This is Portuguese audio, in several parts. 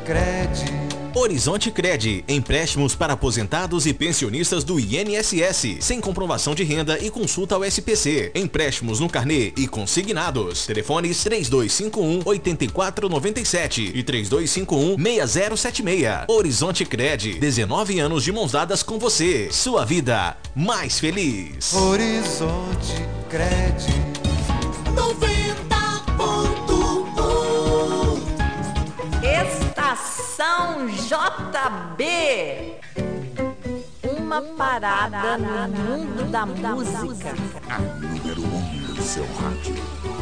Cred. Horizonte Cred, empréstimos para aposentados e pensionistas do INSS, sem comprovação de renda e consulta ao SPC. Empréstimos no carnê e consignados. Telefones 3251-8497 e 3251-6076. Horizonte Cred, 19 anos de mãos dadas com você. Sua vida mais feliz. Horizonte Cred. 90.1 Estação JB. Uma parada no mundo da música. A número 1 do seu rádio.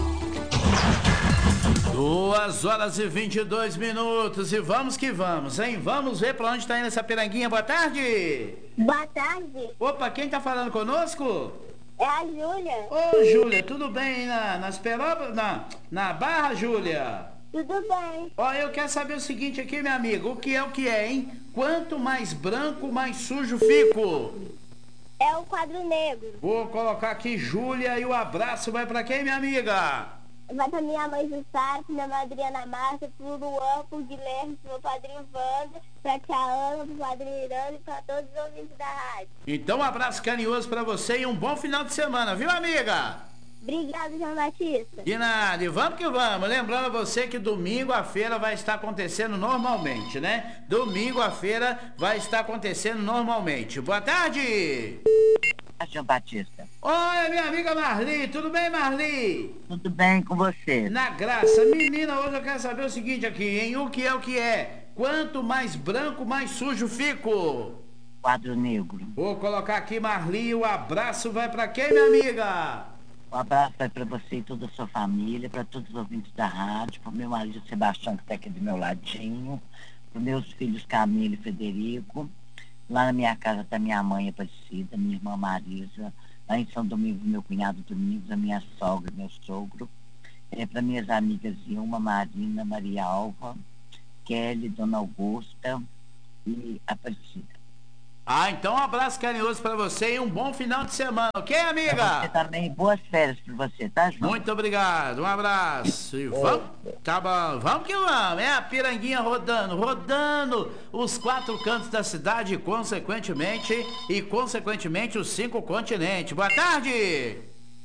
2h22 e vamos que vamos, hein? Vamos ver pra onde tá indo essa piranguinha. Boa tarde. Boa tarde. Opa, quem tá falando conosco? É a Júlia. Ô, Júlia, tudo bem nas Perópolis? Na Barra, Júlia? Tudo bem. Ó, eu quero saber o seguinte aqui, minha amiga. O que é, hein? Quanto mais branco, mais sujo fico. É o quadro negro. Vou colocar aqui Júlia e o abraço vai pra quem, minha amiga? Vai pra minha mãe Jussara, pra minha madrinha Ana Márcia, pro Luan, pro Guilherme, pro meu padrinho Wanda, pra tia Ana, pro padrinho Irã e pra todos os ouvintes da rádio. Então um abraço carinhoso pra você e um bom final de semana, viu, amiga? Obrigada, João Batista. De nada, e vamos que vamos. Lembrando a você que domingo a feira vai estar acontecendo normalmente, né? Domingo a feira vai estar acontecendo normalmente. Boa tarde! João Batista. Oi, minha amiga Marli, tudo bem, Marli? Tudo bem com você? Na graça. Menina, hoje eu quero saber o seguinte aqui, hein? O que é? Quanto mais branco, mais sujo fico. Quadro negro. Vou colocar aqui, Marli, o abraço vai pra quem, minha amiga? Um abraço vai pra você e toda a sua família, pra todos os ouvintes da rádio, pro meu marido Sebastião, que tá aqui do meu ladinho, pros meus filhos Camila e Frederico. Lá na minha casa tá minha mãe Aparecida, minha irmã Marisa, lá em São Domingos, meu cunhado Domingos, a minha sogra, meu sogro. Para minhas amigas Ilma, Marina, Maria Alva, Kelly, Dona Augusta e Aparecida. Ah, então um abraço carinhoso pra você e um bom final de semana, ok, amiga? Pra você também, boas férias pra você, tá, João? Muito obrigado, um abraço. E vamos, tá bom, vamos que vamos. É a piranguinha rodando os 4 cantos da cidade consequentemente os 5 continentes. Boa tarde.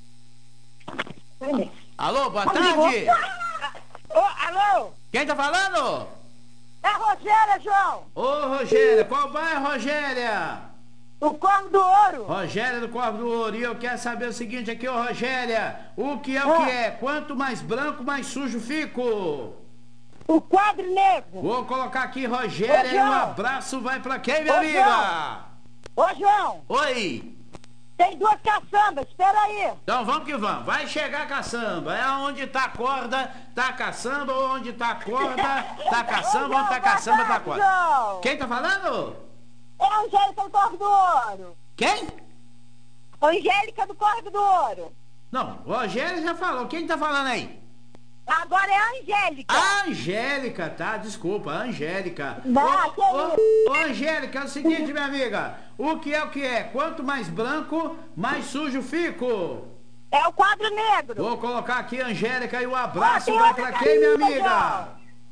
Alô, boa tarde. Alô? Quem tá falando? É a Rogéria, João. Ô, Rogéria, qual bairro, Rogéria? O Corvo do Ouro. Rogéria do Corvo do Ouro. E eu quero saber o seguinte aqui, ô Rogéria. O que é? Quanto mais branco, mais sujo fico. O quadro negro. Vou colocar aqui, Rogéria, e um abraço vai pra quem, minha amiga? Ô, João. Oi. Tem 2 caçambas, espera aí. Então vamos que vamos. Vai chegar a caçamba. É onde tá a corda, tá a caçamba. Onde tá a corda, tá a caçamba. Onde tá a caçamba, tá a corda. João. Quem tá falando? É a Angélica do Corvo do Ouro. Quem? Angélica do Corvo do Ouro. Não, o Rogério já falou. Quem tá falando aí? Agora é a Angélica. A Angélica, tá? Desculpa, a Angélica. Ô, Angélica, é o seguinte, minha amiga. O que é? Quanto mais branco, mais sujo fico. É o quadro negro. Vou colocar aqui, Angélica, e o abraço vai pra quem, minha amiga?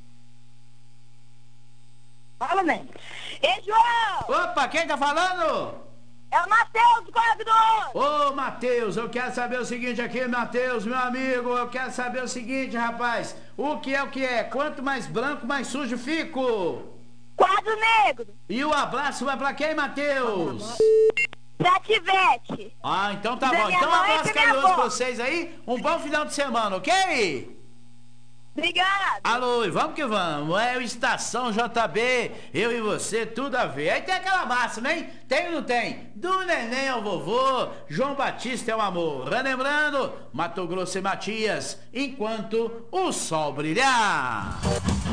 Fala, né? Ei, João. Opa, quem tá falando? É o Matheus do Corvo do Ouro. Ô, Matheus, eu quero saber o seguinte aqui, Matheus, meu amigo. Eu quero saber o seguinte, rapaz. O que é? Quanto mais branco, mais sujo fico. Quadro negro. E o abraço vai pra quem, Matheus? Pra Tivete. Ah, então tá bom. Então um abraço carinhoso pra vocês aí. Um bom final de semana, ok? Obrigado. Alô, e vamos que vamos. É o Estação JB, eu e você, tudo a ver. Aí tem aquela máxima, hein? Tem ou não tem? Do neném ao vovô, João Batista é um amor. Relembrando, Mato Grosso e Matias, enquanto o sol brilhar.